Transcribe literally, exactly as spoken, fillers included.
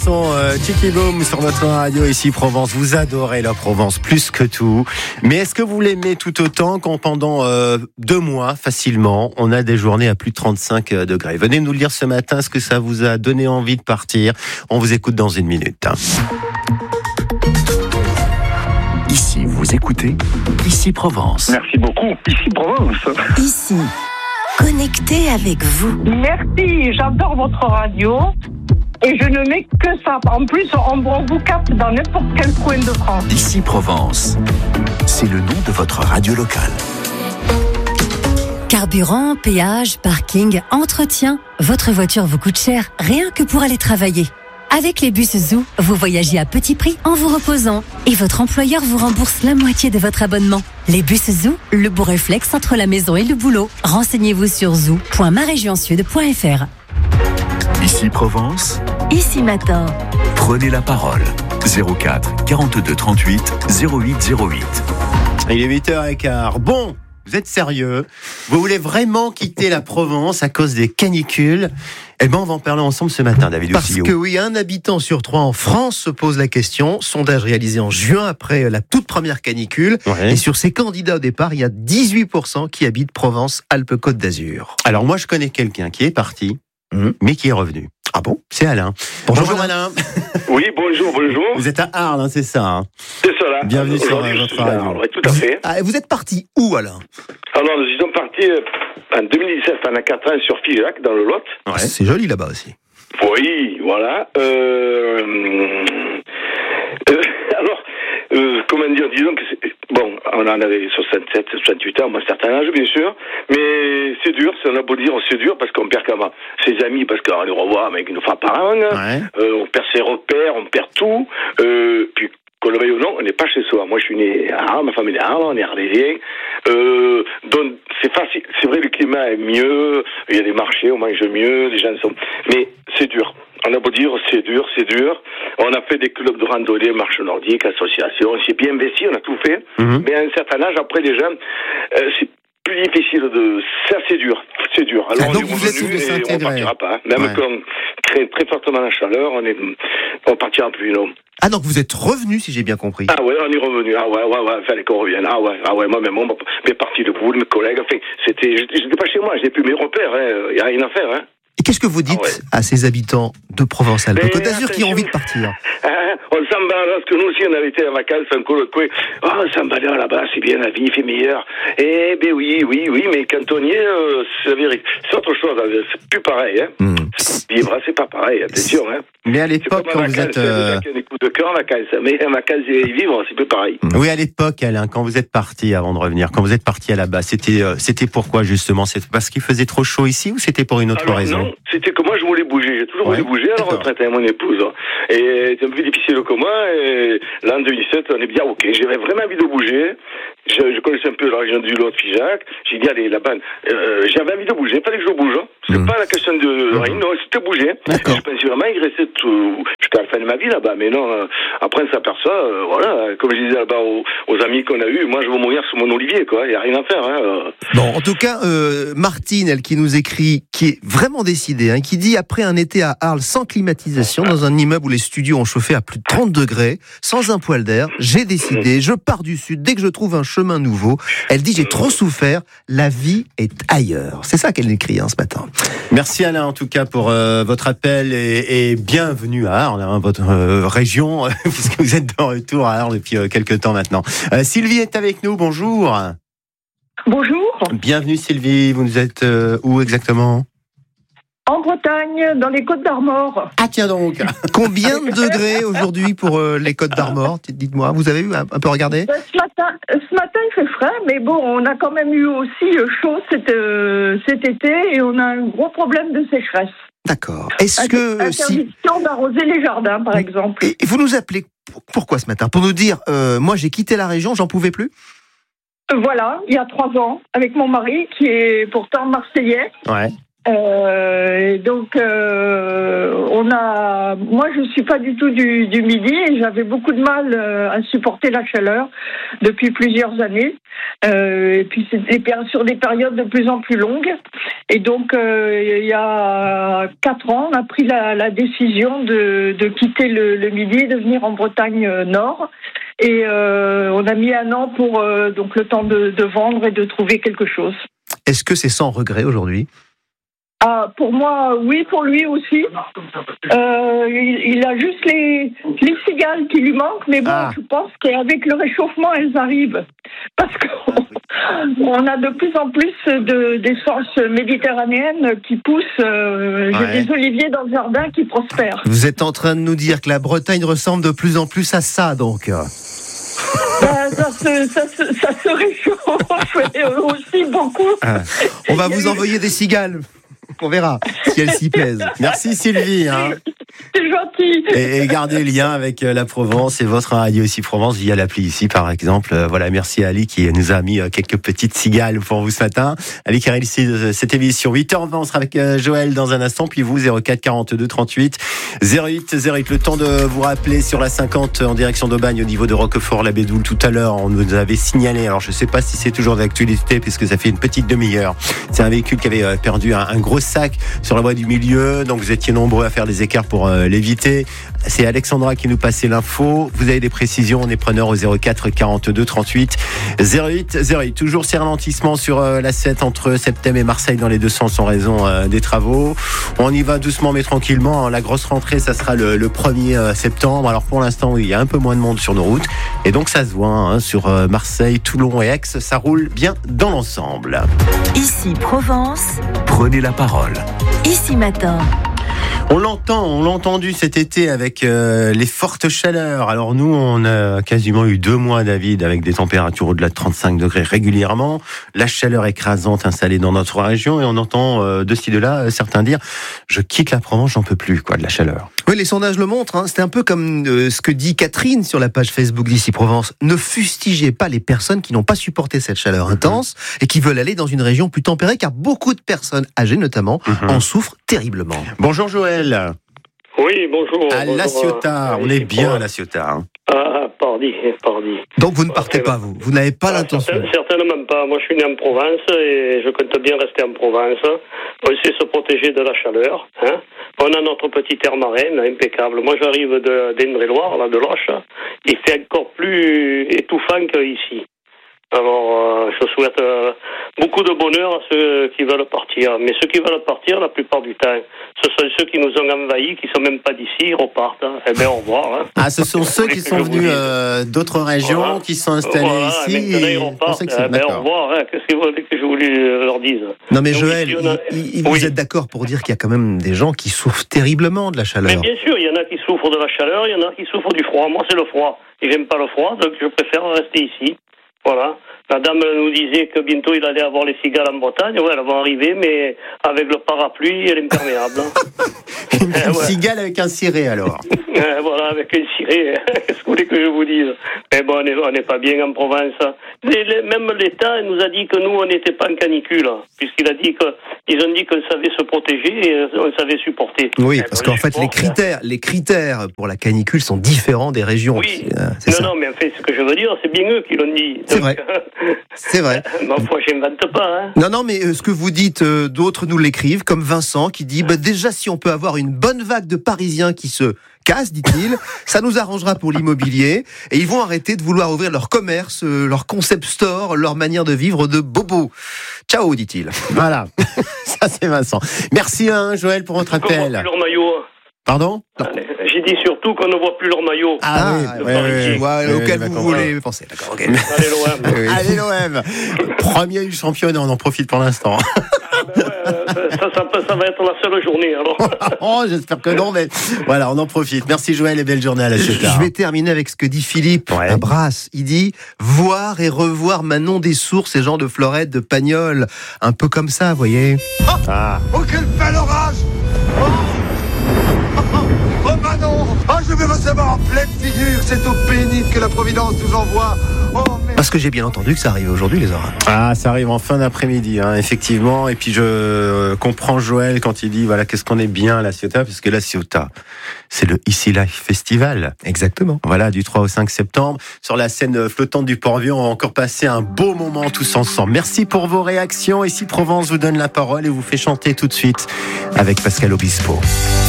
Son euh, Tiki Boom sur votre radio ici Provence. Vous adorez la Provence plus que tout. Mais est-ce que vous l'aimez tout autant quand pendant euh, deux mois facilement on a des journées à plus de trente-cinq degrés? Venez nous le dire ce matin, ce que ça vous a donné envie de partir. On vous écoute dans une minute. Ici vous écoutez Ici Provence. Merci beaucoup. Ici Provence. Ici, connecté avec vous. Merci, j'adore votre radio. Et je ne mets que ça. En plus, on, on vous capte dans n'importe quel coin de France. Ici Provence, c'est le nom de votre radio locale. Carburant, péage, parking, entretien. Votre voiture vous coûte cher, rien que pour aller travailler. Avec les bus Zoo, vous voyagez à petit prix en vous reposant. Et votre employeur vous rembourse la moitié de votre abonnement. Les bus Zoo, le beau réflexe entre la maison et le boulot. Renseignez-vous sur zoo point ma région sud point f r. Ici Provence, Ici matin. prenez la parole. zéro quatre quarante-deux trente-huit zéro huit zéro huit. Il est huit heures quinze. Bon, vous êtes sérieux? Vous voulez vraiment quitter la Provence à cause des canicules? Eh ben, on va en parler ensemble ce matin, David Parce Ossillot. que oui, un habitant sur trois en France se pose la question. Sondage réalisé en juin après la toute première canicule. Ouais. Et sur ces candidats au départ, il y a dix-huit pour cent qui habitent Provence-Alpes-Côte d'Azur. Alors moi, je connais quelqu'un qui est parti, Mmh. mais qui est revenu. Ah bon? C'est Alain. Bonjour, Bonjour Alain. Alain. Oui, bonjour, bonjour. Vous êtes à Arles, hein, c'est ça hein? C'est ça là. Bienvenue sur, Aujourd'hui, euh, je votre suis là. radio. Oui, tout à fait. Ah, vous êtes parti où, Alain? Alors, nous y sommes partis euh, en deux mille dix-sept, pendant quatre ans, sur Figeac, dans le Lot. Ouais. C'est joli là-bas aussi. Oui, voilà. Euh... euh, alors, euh, comment dire, disons que c'est... Bon, on en avait soixante-sept, soixante-huit ans, moi, un certain âge, bien sûr, mais c'est dur, on a beau dire, c'est dur, parce qu'on perd quand même ses amis, parce qu'on les revoit avec une fois par an, Ouais. euh, on perd ses repères, on perd tout, euh, puis qu'on le veuille ou non, on n'est pas chez soi. Moi, je suis né à Arles, ma famille est à Arles, on est arlésiens. Euh, donc, c'est facile. C'est vrai, le climat est mieux, il y a des marchés, on mange mieux, les gens sont... Mais c'est dur. On a beau dire, c'est dur, c'est dur. On a fait des clubs de randonnée, marche nordique, associations, on s'est bien investi, on a tout fait. Mhm. Mais à un certain âge, après, les gens, euh, c'est plus difficile de... Ça, c'est dur. C'est dur. Alors, Ah, donc on est vous êtes revenu de et on s'intégrer. partira pas. Même Ouais. quand on crée très fortement la chaleur, on est, on partira plus, non. Ah, donc vous êtes revenu, si j'ai bien compris. Ah ouais, on est revenu. Ah ouais, ouais, ouais, fallait qu'on revienne. Ah ouais, ah ouais, moi-même, on mes parties de boule, mes collègues, enfin, c'était, j'étais j'étais pas chez moi, j'ai plus mes repères, hein. Y a rien à faire, hein. Et qu'est-ce que vous dites Ah ouais. à ces habitants de Provence-Alpes-Côte Mais d'Azur qui ont attention. envie de partir? Ah, on s'en va, parce que nous aussi, on avait été en vacances, un coup, le coup. Oh, on s'en va là-bas, c'est bien, la vie fait meilleure. Eh ben oui, oui, oui, mais quand on y est, euh, c'est la vérité. C'est autre chose, hein. C'est plus pareil, hein. Mmh. Vivre, c'est pas pareil, attention, hein. Mais à C'est l'époque, comme quand en vous vacances, êtes... euh, chacun des coups de cœur en vacances, mais en vacances et vivre, c'est plus pareil. Oui, à l'époque, Alain, quand vous êtes parti avant de revenir, quand vous êtes parti à la base, c'était, euh, c'était pourquoi justement? C'était parce qu'il faisait trop chaud ici ou c'était pour une autre Alors, raison? non, c'était que moi je voulais bouger, j'ai toujours Ouais, voulu bouger à la d'accord. retraite avec mon épouse. Et c'est un peu plus difficile que moi, et là en deux mille dix-sept, on est bien ok, j'avais vraiment envie de bouger. Je, je connaissais un peu la région du Lot, Figeac. J'ai dit, allez, là-bas, euh, j'avais envie de bouger, il fallait que je bouge. Hein. C'est Mmh. pas la question de rien, non, c'était bouger. D'accord. Je pensais vraiment y rester tout, jusqu'à la fin de ma vie là-bas, mais non, euh, après on s'aperçoit, euh, voilà, comme je disais là-bas aux, aux amis qu'on a eus, moi je veux mourir sous mon olivier, quoi, il n'y a rien à faire. Hein, euh. Bon, en tout cas, euh, Martine, elle qui nous écrit, qui est vraiment décidée, hein, qui dit après un été à Arles sans climatisation, dans un immeuble où les studios ont chauffé à plus de trente degrés, sans un poil d'air, j'ai décidé, je pars du sud dès que je trouve un chemin nouveau. Elle dit j'ai trop souffert, la vie est ailleurs. C'est ça qu'elle écrit hein, ce matin. Merci Alain en tout cas pour euh, votre appel et, et bienvenue à Arles, hein, votre euh, région, puisque vous êtes de retour à Arles depuis euh, quelques temps maintenant. Euh, Sylvie est avec nous, bonjour. Bonjour. Bienvenue Sylvie, vous nous êtes euh, où exactement? En Bretagne, dans les Côtes d'Armor. Ah tiens donc. Combien de degrés aujourd'hui pour euh, les Côtes d'Armor? Dites-moi, vous avez eu un, un peu regardé? Ben, Ce matin, ce matin, il fait frais, mais bon, on a quand même eu aussi euh, chaud cet, euh, cet été et on a un gros problème de sécheresse. D'accord. Est-ce que si... Interdiction d'arroser les jardins, par exemple. Et vous nous appelez pourquoi ce matin? Pour nous dire, euh, moi j'ai quitté la région, j'en pouvais plus? Voilà, il y a trois ans, avec mon mari, qui est pourtant marseillais. Ouais. Euh, et donc, euh, on a. Moi, je suis pas du tout du, du midi et j'avais beaucoup de mal euh, à supporter la chaleur depuis plusieurs années. Euh, et puis, c'était sur des périodes de plus en plus longues. Et donc, euh, il y a quatre ans, on a pris la, la décision de, de quitter le, le midi et de venir en Bretagne Nord. Et euh, on a mis un an pour euh, donc le temps de, de vendre et de trouver quelque chose. Est-ce que c'est sans regret aujourd'hui ? Ah, pour moi, oui, pour lui aussi. Euh, il, il a juste les, les cigales qui lui manquent, mais bon, ah. je pense qu'avec le réchauffement, elles arrivent. Parce qu'on a de plus en plus de, d'essences méditerranéennes qui poussent. Euh, ouais. J'ai des oliviers dans le jardin qui prospèrent. Vous êtes en train de nous dire que la Bretagne ressemble de plus en plus à ça, donc. Ben, ça, se, ça, se, ça se réchauffe aussi beaucoup. Ah. On va vous envoyer des cigales. On verra si elles s'y plaisent. Merci Sylvie. Hein. C'est gentil. Et, et gardez le lien avec la Provence et votre radio ici Provence via l'appli ici par exemple. Voilà, merci à Ali qui nous a mis quelques petites cigales pour vous ce matin. Ali qui a réalisé cette émission. huit heures vingt, on sera avec Joël dans un instant. Puis vous, zéro quatre quarante-deux trente-huit zéro huit zéro huit. Le temps de vous rappeler sur la cinquante en direction d'Aubagne au niveau de Roquefort-la-Bédoule. Tout à l'heure, on nous avait signalé. Alors je ne sais pas si c'est toujours d'actualité puisque ça fait une petite demi-heure. C'est un véhicule qui avait perdu un, un gros sac sur la voie du milieu, donc vous étiez nombreux à faire des écarts pour euh, l'éviter. C'est Alexandra qui nous passait l'info. Vous avez des précisions, on est preneur au zéro quatre quarante-deux trente-huit zéro huit zéro huit. Toujours ces ralentissements sur euh, la sept entre Septem et Marseille dans les deux sens en raison euh, des travaux. On y va doucement mais tranquillement. La grosse rentrée, ça sera le, le premier septembre. Alors pour l'instant, oui, il y a un peu moins de monde sur nos routes et donc ça se voit hein, sur euh, Marseille, Toulon et Aix. Ça roule bien dans l'ensemble. Ici Provence. Prenez la parole. Ici Matin. On l'entend, on l'a entendu cet été avec euh, les fortes chaleurs. Alors nous, on a quasiment eu deux mois, David, avec des températures au-delà de trente-cinq degrés régulièrement. La chaleur écrasante installée dans notre région et on entend euh, de ci de là certains dire « je quitte la Provence, j'en peux plus quoi de la chaleur ». Oui, les sondages le montrent. Hein. C'est un peu comme euh, ce que dit Catherine sur la page Facebook d'Ici Provence. Ne fustigez pas les personnes qui n'ont pas supporté cette chaleur intense et qui veulent aller dans une région plus tempérée, car beaucoup de personnes âgées notamment mm-hmm. en souffrent terriblement. Bonjour Joël. Oui, bonjour. À bonjour, La Ciotat, on est bien à La Ciotat. Hein. Ah, pardi, pardi. Donc vous ne partez pas, vous Vous n'avez pas ah, l'intention certain, Certainement pas. Moi, je suis né en Provence et je compte bien rester en Provence. On sait se protéger de la chaleur. Hein. On a notre petit air marin, impeccable. Moi, j'arrive de, d'Indre-et-Loire, là, de Loche. Il fait encore plus étouffant qu'ici. Alors, euh, je souhaite euh, beaucoup de bonheur à ceux qui veulent partir. Mais ceux qui veulent partir, la plupart du temps, ce sont ceux qui nous ont envahis, qui sont même pas d'ici, ils repartent. Hein. Eh bien, au revoir. Hein. Ah, ce sont ceux qui sont venus euh, d'autres régions, voilà. qui sont installés voilà, ici. Maintenant, ils repartent. Eh bien, au revoir. Hein. Qu'est-ce que vous voulez que je voulais leur dise ? Non, mais Donc, Joël, si a... il, il, oui. vous êtes d'accord pour dire qu'il y a quand même des gens qui souffrent terriblement de la chaleur ? Mais bien sûr, il y en a qui souffrent de la chaleur, il y en a qui souffrent du froid. Moi, c'est le froid. Et j'aime pas le froid, donc je préfère rester ici. Voilà. La dame nous disait que bientôt il allait avoir les cigales en Bretagne. Ouais, elles vont arriver, mais avec le parapluie, elle est imperméable. Une euh, ouais. cigale avec un ciré, alors. Euh, voilà, avec un ciré. Qu'est-ce que vous voulez que je vous dise ? Mais bon, on n'est pas bien en Provence. Les, les, même l'État nous a dit que nous, on n'était pas en canicule, puisqu'il a dit que ils ont dit qu'on savait se protéger et on savait supporter. Oui, eh, parce bon, qu'en fait, les critères, les critères pour la canicule sont différents des régions. Oui. C'est non, ça. non, mais en fait, ce que je veux dire, c'est bien eux qui l'ont dit. C'est Donc, vrai. C'est vrai. Ma foi, j'invente pas. Hein. Non, non, mais euh, ce que vous dites, euh, d'autres nous l'écrivent, comme Vincent qui dit bah, déjà, si on peut avoir une bonne vague de Parisiens qui se cassent, dit-il, ça nous arrangera pour l'immobilier et ils vont arrêter de vouloir ouvrir leur commerce, euh, leur concept store, leur manière de vivre de bobo. Ciao, dit-il. Voilà. Ça, c'est Vincent. Merci, hein, Joël, pour votre appel. Qu'on voit plus leur maillot. Pardon ? J'ai dit surtout qu'on ne voit plus leur maillot. Ah, ah oui, ouais, ouais, ouais, auquel oui, vous voulez penser. D'accord, okay. Allez l'O M. Oui. Allez l'O M. Premier du championnat, on en profite pour l'instant. Ah ben ouais, ça, ça, ça va être la seule journée alors. Oh, j'espère que non, mais voilà, on en profite. Merci Joël et belle journée à La Ciotat. Je vais terminer avec ce que dit Philippe ouais. à Brasse. Il dit voir et revoir Manon des Sources et Jean de Florette de Pagnol. Un peu comme ça, vous voyez. Oh, ah. oh quel bel orage. Oh. Oh Manon, oh, je vais recevoir en pleine figure cette eau pénible que la Providence nous envoie. Oh, mais... Parce que j'ai bien entendu que ça arrivait aujourd'hui, les orages. Ah, ça arrive en fin d'après-midi, hein, effectivement. Et puis je euh, comprends Joël quand il dit, voilà, qu'est-ce qu'on est bien à La Ciotat, puisque La Ciotat, c'est le Easy Life Festival. Exactement. Voilà, du trois au cinq septembre. Sur la scène flottante du Port-Vieux, on va encore passer un beau moment tous ensemble. Merci pour vos réactions. Ici Provence vous donne la parole et vous fait chanter tout de suite avec Pascal Obispo.